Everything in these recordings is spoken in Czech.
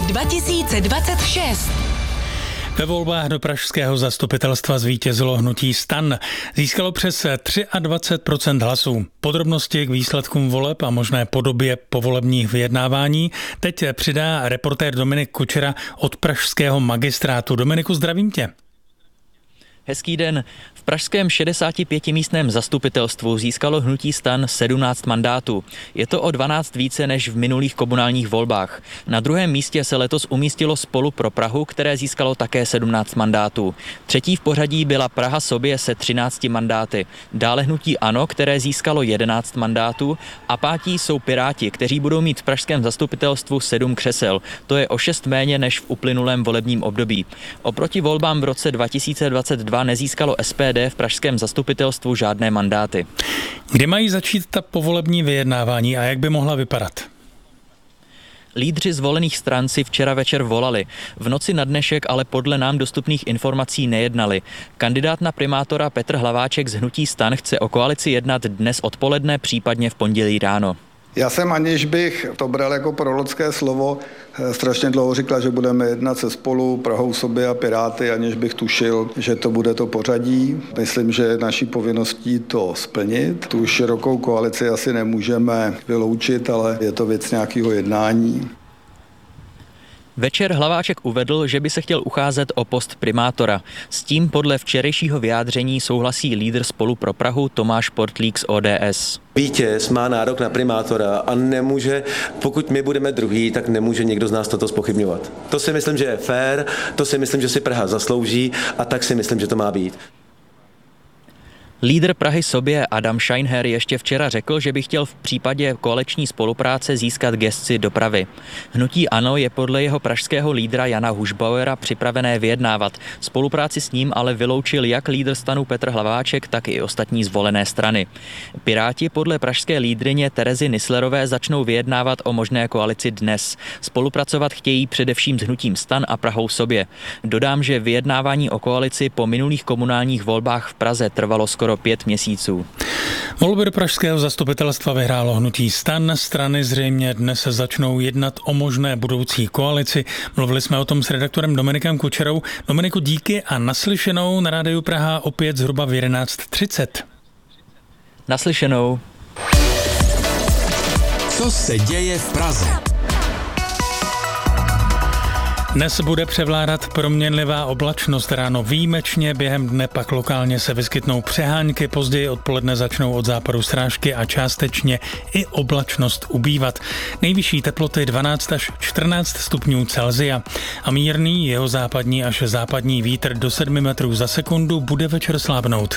volby 2026. Ve volbách do pražského zastupitelstva zvítězilo hnutí STAN. Získalo přes 23% hlasů. Podrobnosti k výsledkům voleb a možné podobě povolebních vyjednávání teď přidá reportér Dominik Kučera od pražského magistrátu. Dominiku, zdravím tě. Hezký den. V pražském 65místném zastupitelstvu získalo hnutí STAN 17 mandátů. Je to o 12 více než v minulých komunálních volbách. Na druhém místě se letos umístilo Spolu pro Prahu, které získalo také 17 mandátů. Třetí v pořadí byla Praha sobě se 13 mandáty. Dále hnutí ANO, které získalo 11 mandátů, a pátí jsou Piráti, kteří budou mít v pražském zastupitelstvu 7 křesel. To je o 6 méně než v uplynulém volebním období. Oproti volbám v roce 2022 nezískalo SPD v pražském zastupitelstvu žádné mandáty. Kdy mají začít ta povolební vyjednávání a jak by mohla vypadat? Lídři zvolených stran si včera večer volali. V noci na dnešek ale podle nám dostupných informací nejednali. Kandidát na primátora Petr Hlaváček z hnutí STAN chce o koalici jednat dnes odpoledne, případně v pondělí ráno. Já jsem, aniž bych to bral jako prorocké slovo, strašně dlouho říkal, že budeme jednat se Spolu, Prahou sobě a Piráty, aniž bych tušil, že to bude to pořadí. Myslím, že je naší povinností to splnit. Tu širokou koalici asi nemůžeme vyloučit, ale je to věc nějakého jednání. Večer Hlaváček uvedl, že by se chtěl ucházet o post primátora. S tím podle včerejšího vyjádření souhlasí lídr Spolu pro Prahu Tomáš Portlík z ODS. Vítěz má nárok na primátora a nemůže, pokud my budeme druhý, tak nemůže někdo z nás toto zpochybňovat. To si myslím, že je fér, to si myslím, že si Praha zaslouží a tak si myslím, že to má být. Lídr Prahy sobě Adam Scheinher ještě včera řekl, že by chtěl v případě koaliční spolupráce získat gesci dopravy. Hnutí ANO je podle jeho pražského lídra Jana Hušbauera připravené vyjednávat. Spolupráci s ním ale vyloučil jak lídr STANu Petr Hlaváček, tak i ostatní zvolené strany. Piráti podle pražské lídryně Terezy Nislerové začnou vyjednávat o možné koalici dnes. Spolupracovat chtějí především s hnutím STAN a Prahou sobě. Dodám, že vyjednávání o koalici po minulých komunálních volbách v Praze trvalo skoro 5 měsíců. Volby do pražského zastupitelstva vyhrálo hnutí STAN. Strany zřejmě dnes začnou jednat o možné budoucí koalici. Mluvili jsme o tom s redaktorem Dominikem Kučerou. Dominiku, díky a naslyšenou na Rádiu Praha opět zhruba v 11:30. Naslyšenou. Co se děje v Praze? Dnes bude převládat proměnlivá oblačnost, ráno výjimečně, během dne pak lokálně se vyskytnou přehánky, později odpoledne začnou od západu srážky a částečně i oblačnost ubývat. Nejvyšší teploty 12 až 14 stupňů Celsia a mírný jihozápadní až západní vítr do 7 metrů za sekundu bude večer slábnout.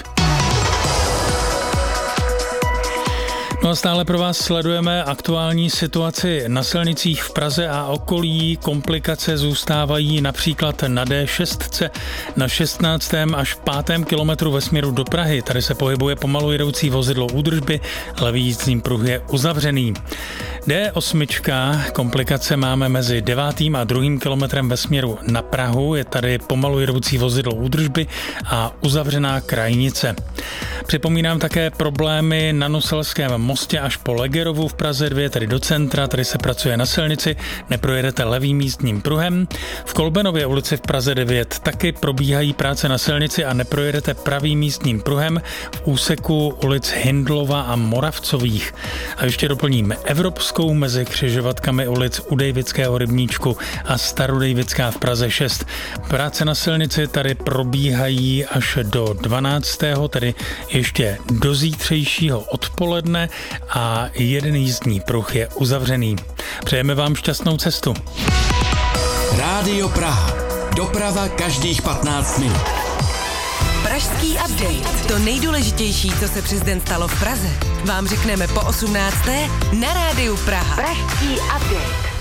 No a stále pro vás sledujeme aktuální situaci na silnicích v Praze a okolí. Komplikace zůstávají například na D6 na 16. až 5. kilometru ve směru do Prahy. Tady se pohybuje pomalu jedoucí vozidlo údržby, levý jízdní pruh je uzavřený. D8, komplikace máme mezi 9. a 2. kilometrem ve směru na Prahu. Je tady pomalu jedoucí vozidlo údržby a uzavřená krajnice. Připomínám také problémy na Noselském mostě až po Legerovu v Praze 2, tedy do centra, tady se pracuje na silnici, neprojedete levým jízdním pruhem. V Kolbenově ulici v Praze 9 taky probíhají práce na silnici a neprojedete pravým jízdním pruhem v úseku ulic Hindlova a Moravcových. A ještě doplním Evropskou mezi křižovatkami ulic u Dejvického rybníčku a Starodejvická v Praze 6. Práce na silnici tady probíhají až do 12., tedy ještě do zítřejšího odpoledne a jeden jízdní pruh je uzavřený. Přejeme vám šťastnou cestu. Rádio Praha. Doprava každých 15 minut. Pražský update. To nejdůležitější, co se přes den stalo v Praze, vám řekneme po 18. na Rádiu Praha. Pražský update.